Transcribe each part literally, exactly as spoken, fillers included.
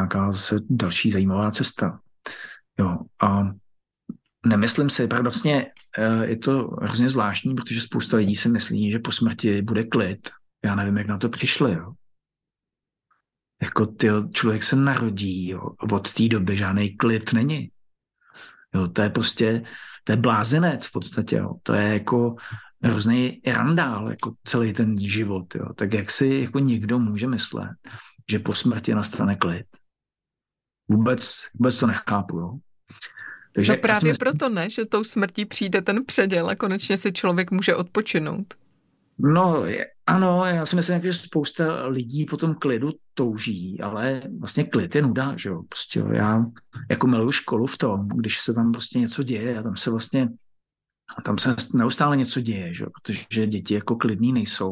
nějaká zase další zajímavá cesta. Jo, a nemyslím si, paradoxně je to hrozně zvláštní, protože spousta lidí si myslí, že po smrti bude klid. Já nevím, jak na to přišli, jo. Jako tyjo, člověk se narodí, jo, od té doby žádný klid není. Jo, to je prostě, to je blázinec v podstatě, jo. To je jako hrozný randál, jako celý ten život, jo. Tak jak si jako někdo může myslet, že po smrti nastane klid? Vůbec, vůbec to nechápu, jo. Takže no právě myslím, proto ne, že tou smrtí přijde ten předěl a konečně si člověk může odpočinout. No ano, já si myslím, že spousta lidí po tom klidu touží, ale vlastně klid je nuda, že jo. Prostě já jako miluju školu v tom, když se tam prostě něco děje a tam se vlastně, tam se neustále něco děje, že jo, protože děti jako klidný nejsou.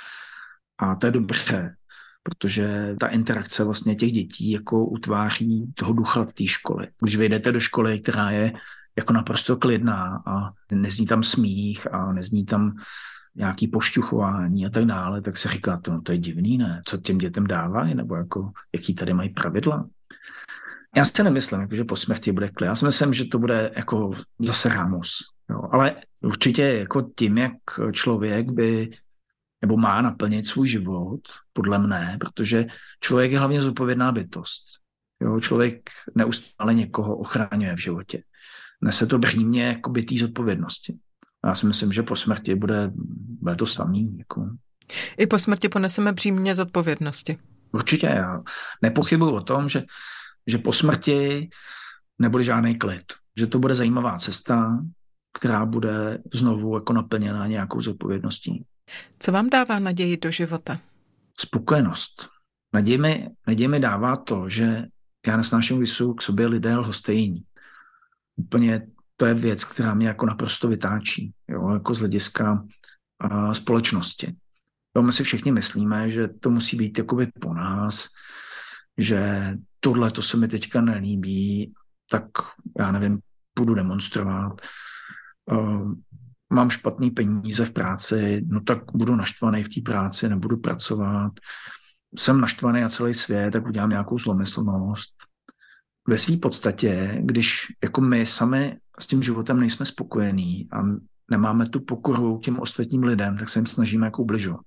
A to je dobře, protože ta interakce vlastně těch dětí jako utváří toho ducha té školy. Když vyjdete do školy, která je jako naprosto klidná a nezní tam smích a nezní tam nějaký pošťuchování a tak dále, tak se říká, to, no, to je divný, ne? Co těm dětem dávají, nebo jako, jaký tady mají pravidla? Já si nemyslím, jako, že po smrti bude klid. Já si myslím, že to bude jako zase rámus. Jo. Ale určitě jako tím, jak člověk by nebo má naplnit svůj život, podle mne, protože člověk je hlavně zodpovědná bytost. Jo. Člověk neustále někoho ochraňuje v životě. Nese to břímě jako bytý zodpovědnosti. Já si myslím, že po smrti bude, bude to samý. Jako. I po smrti poneseme břímě zodpovědnosti. Určitě. Já nepochybuji o tom, že, že po smrti nebude žádný klid. Že to bude zajímavá cesta, která bude znovu jako naplněná nějakou zodpovědností. Co vám dává naději do života? Spokojenost. Naději mi, naději mi dává to, že já nesnáším, když jsou k sobě lidé lhostejní. Úplně to je věc, která mě jako naprosto vytáčí, jo, jako z hlediska uh, společnosti. Jo, my si všichni myslíme, že to musí být jakoby po nás, že tohle to se mi teďka nelíbí, tak já nevím, budu demonstrovat. Uh, mám špatný peníze v práci, no tak budu naštvaný v té práci, nebudu pracovat. Jsem naštvaný na celý svět, tak udělám nějakou zlomyslnost. Ve své podstatě, když jako my sami s tím životem nejsme spokojení a nemáme tu pokoru těm ostatním lidem, tak se jim snažíme jako ubližovat.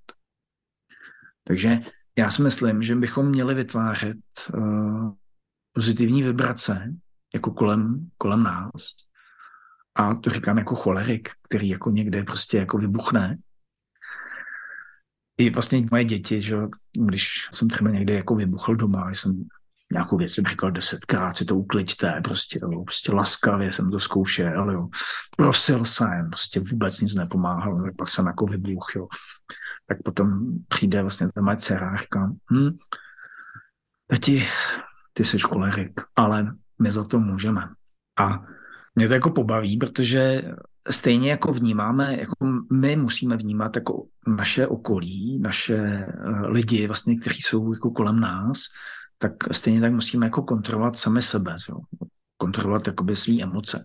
Takže já si myslím, že bychom měli vytvářet uh, pozitivní vibrace jako kolem, kolem nás. A to říkám jako cholerik, který jako někde prostě jako vybuchne. I vlastně moje děti, že když jsem třeba někde jako vybuchl doma, jsem nějakou věc jsem říkal desetkrát, si to ukliďte, prostě, jo, prostě laskavě jsem to zkoušel, jo. Prosil jsem, prostě vůbec nic nepomáhalo, tak pak jsem jako vybuch, jo. Tak potom přijde vlastně ta moje dcera a říká, hm, tati, ty jsi cholerik, ale my za to můžeme. A mě to jako pobaví, protože stejně jako vnímáme, jako my musíme vnímat jako naše okolí, naše lidi, vlastně, kteří jsou jako kolem nás, tak stejně tak musíme jako kontrolovat sami sebe, jo? Kontrolovat jakoby svý emoce.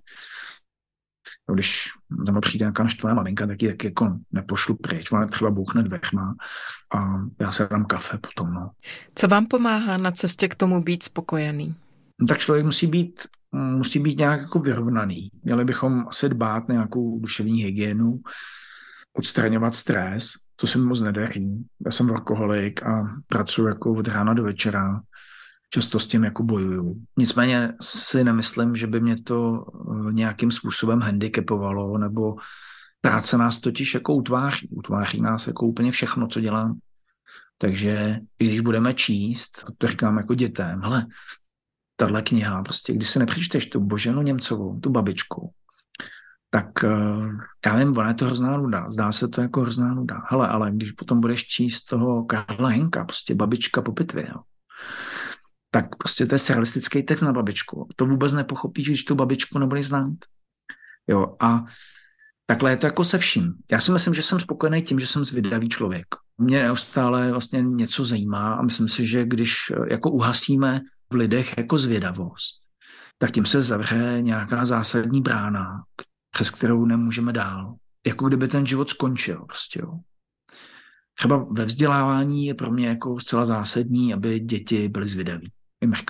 Když za mnou přijde nějaká naštvaná maminka, tak ji tak jako nepošlu pryč, ona třeba bouchne dveřma a já se dám kafe potom. No. Co vám pomáhá na cestě k tomu být spokojený? No, tak člověk musí být, musí být nějak jako vyrovnaný. Měli bychom asi dbát na nějakou duševní hygienu, odstraňovat stres, to se mi moc nedaří. Já jsem workoholik a pracuji jako od rána do večera. Často s tím jako bojuju. Nicméně si nemyslím, že by mě to nějakým způsobem handicapovalo, nebo práce nás totiž jako utváří. Utváří nás jako úplně všechno, co dělám. Takže i když budeme číst, to říkám jako dětem, hele, tahle kniha, prostě když si nepřečteš tu Boženu Němcovou, tu babičku, tak já vím, ona je to hrozná nuda. Zdá se to jako hrozná nuda. Hele, ale když potom budeš číst toho Karla Henka, prostě Babička po pitvě, jo, tak prostě to je surrealistický text na babičku. To vůbec nepochopíš, když tu babičku nebudeš znát. Jo, a takhle je to jako se vším. Já si myslím, že jsem spokojený tím, že jsem zvědavý člověk. Mě neustále vlastně něco zajímá a myslím si, že když jako uhasíme v lidech jako zvědavost, tak tím se zavře nějaká zásadní brána, přes kterou nemůžeme dál. Jako kdyby ten život skončil. Prostě, jo. Třeba ve vzdělávání je pro mě jako zcela zásadní, aby děti byly zvědaví.